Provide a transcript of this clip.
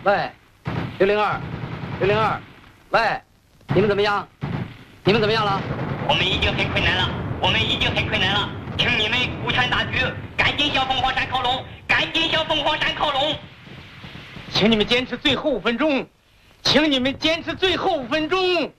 喂，602，602，喂，你们怎么样？你们怎么样了？ 我们已经很困难了，请你们顾全大局，赶紧向凤凰山靠拢， 请你们坚持最后5分钟，请你们坚持最后5分钟。